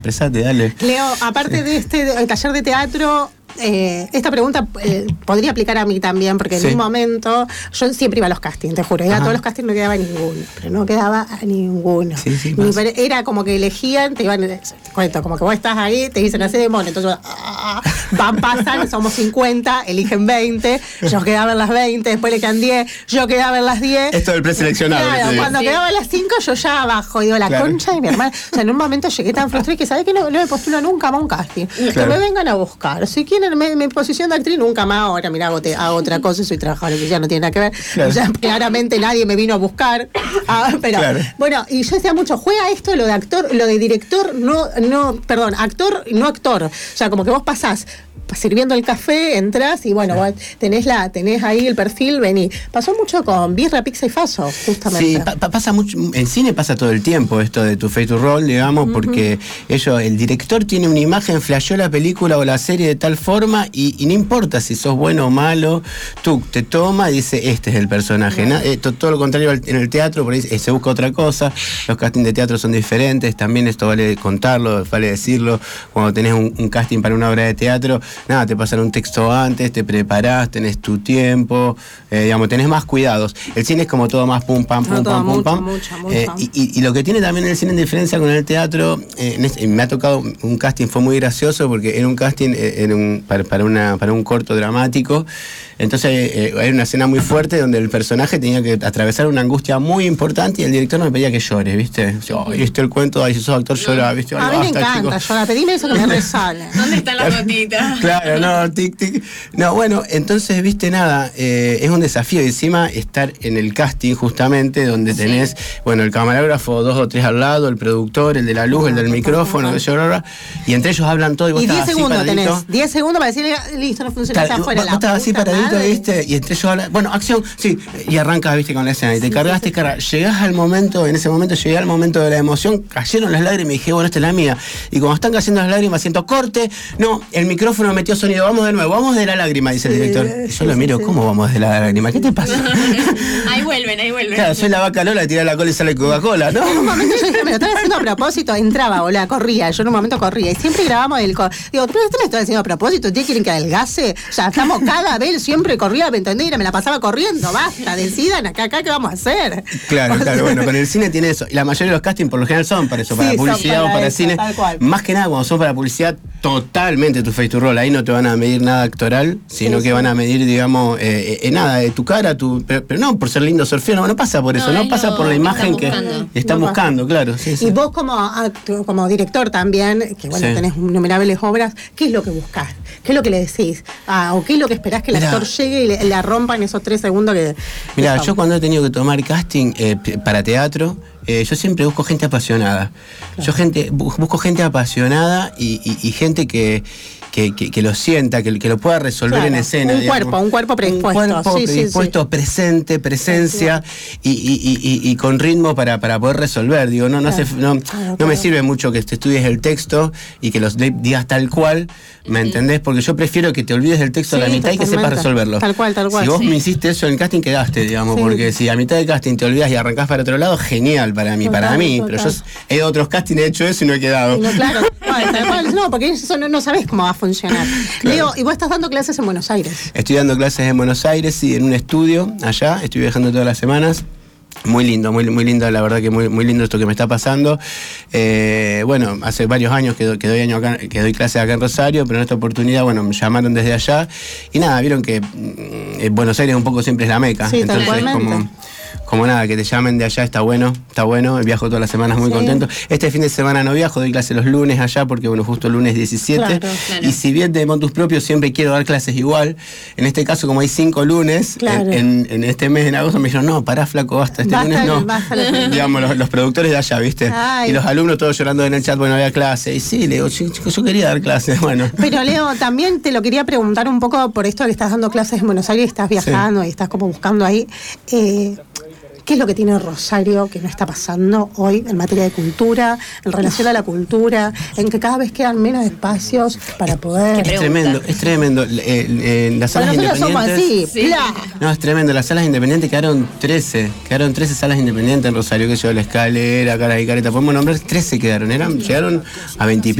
Expresate, dale. Leo, aparte de el taller de teatro, esta pregunta podría aplicar a mí también, porque en un momento yo siempre iba a los castings, te juro, iba a todos los castings, no quedaba ninguno, pero no quedaba a ninguno. Era como que elegían, te cuento, como que vos estás ahí, te dicen así de mono, entonces pasan, somos 50, eligen 20, yo quedaba en las 20, después le quedan 10, yo quedaba en las 10. Esto del preseleccionado. Claro, cuando quedaba en las 5 yo ya abajo, digo, la concha de mi hermana. O sea, en un momento llegué tan frustrada que sabés que no me postulo nunca más a un casting. Que me vengan a buscar. Si quieren mi posición de actriz, nunca más. Ahora, mira, hago otra cosa y soy trabajadora, que ya no tiene nada que ver. O sea, claramente nadie me vino a buscar. Pero bueno, y yo decía mucho, juega esto lo de actor, lo de director, perdón, actor, no actor. O sea, como que vos pasás sirviendo el café, entras y bueno, vos tenés ahí el perfil, vení. Pasó mucho con Birra, Pizza y Faso, justamente. Sí, pasa mucho, en cine pasa todo el tiempo esto de tu face to roll, digamos, porque el director tiene una imagen, flasheó la película o la serie de tal forma y no importa si sos bueno o malo, tú te toma y dice, este es el personaje. Todo lo contrario en el teatro, por ahí se busca otra cosa, los castings de teatro son diferentes, también esto vale contarlo, vale decirlo, cuando tenés un casting para una obra de teatro, te pasan un texto antes, te preparás, tenés tu tiempo, tenés más cuidados. El cine es como todo más pum, pam, pum, pam, pum, pam. Y lo que tiene también el cine en diferencia con el teatro, me ha tocado un casting, fue muy gracioso porque era un casting para un corto dramático. Entonces hay una escena muy fuerte donde el personaje tenía que atravesar una angustia muy importante y el director me pedía que llore, ¿viste? ¿Viste el cuento? Ay, si sos actor, llora, ¿viste? A mí me encanta llorar, pedime eso que me resale. ¿Dónde están las gotitas? Claro, no, tic, tic. No, bueno, entonces, ¿viste? Nada, es un desafío encima estar en el casting justamente donde tenés, el camarógrafo, 2 o 3 al lado, el productor, el de la luz, el del micrófono, y entre ellos hablan todo y vos estás así paradito. 10 segundos tenés, 10 segundos para decirle, listo, no funciona, está afuera. Vos estás así paradito, ¿viste? Y entre ellos hablan, acción, sí, y arrancas, ¿viste? Con la escena, y te cargas. Llegás al momento, en ese momento llegué al momento de la emoción, cayeron las lágrimas y dije, esta es la mía. Y cuando están cayendo las lágrimas, siento corte, el micrófono metió sonido, vamos de nuevo, vamos de la lágrima, dice el director. Yo lo miro, ¿cómo vamos de la lágrima? ¿Qué te pasa? Ahí vuelven. Claro, soy la vaca Lola, tira la cola y sale Coca-Cola, ¿no? En un momento yo dije, me lo están haciendo a propósito, entraba, corría, yo en un momento corría, y siempre grabamos digo, pero esto me están haciendo a propósito, ¿ustedes quieren que adelgace? O sea, estamos cada vez, siempre corría, ¿me entendés? Me la pasaba corriendo, basta, decidan acá, ¿qué vamos a hacer? Claro, con el cine tiene eso, y la mayoría de los castings por lo general son para eso, para publicidad o para cine, más que nada cuando son para publicidad, totalmente tu face to roll, ahí no te van a medir nada actoral, sino que van a medir, digamos, nada, de tu cara, pero no por ser lindo, ser feo, no pasa por eso, no pasa por la imagen que están buscando, claro. Sí. Y vos como director también, que tenés innumerables obras, ¿qué es lo que buscás? ¿Qué es lo que le decís? ¿O qué es lo que esperás que el actor llegue y la rompa en esos 3 segundos que... Mira, yo cuando he tenido que tomar casting para teatro, yo siempre busco gente apasionada. Claro. Busco gente apasionada y gente que lo sienta, que lo pueda resolver en escena. Un cuerpo predispuesto. Un cuerpo predispuesto, presente, presencia y con ritmo para poder resolver. Digo, no me sirve mucho que te estudies el texto y que los digas tal cual, ¿me entendés? Porque yo prefiero que te olvides del texto a la mitad y que sepas resolverlo. Tal cual. Si vos me hiciste eso en el casting, quedaste, digamos, porque si a mitad del casting te olvidas y arrancás para otro lado, genial para mí. Pero yo he ido a otros castings, he hecho eso y no he quedado. Claro, porque eso no sabés cómo va a funcionar. Claro. Leo, ¿y vos estás dando clases en Buenos Aires? Estoy dando clases en Buenos Aires, sí, en un estudio allá, estoy viajando todas las semanas. Muy lindo, muy lindo, la verdad que muy lindo esto que me está pasando. Hace varios años que doy clases acá en Rosario, pero en esta oportunidad, me llamaron desde allá y nada, vieron que Buenos Aires un poco siempre es la meca. Sí, entonces como nada, que te llamen de allá está bueno, viajo todas las semanas muy contento. Este fin de semana no viajo, doy clases los lunes allá porque justo el lunes 17, claro. Y si bien de motus propios siempre quiero dar clases igual, en este caso como hay 5 lunes, claro. en este mes en agosto me dijeron, no, pará flaco, basta, lunes no. Digamos, los productores de allá, ¿viste? Ay. Y los alumnos todos llorando en el chat, había clase, y sí, le digo, yo quería dar clases, Pero Leo, también te lo quería preguntar un poco por esto que estás dando clases en Buenos Aires, estás viajando y estás como buscando ahí, ¿Qué es lo que tiene Rosario que no está pasando hoy en materia de cultura, en relación a la cultura, en que cada vez quedan menos espacios para poder... Es tremendo. Las salas nosotros somos independientes... así, ¡plá! No, es tremendo. Las salas independientes quedaron 13 salas independientes en Rosario, que yo, La Escalera, Cara y Careta, podemos nombrar, 13 quedaron, llegaron a 20